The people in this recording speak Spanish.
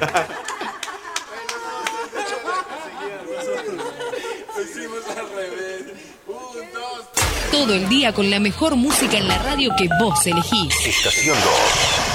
Lo hicimos al revés. 1, 2, 3. Todo el día con la mejor música en la radio que vos elegís. Estación 2.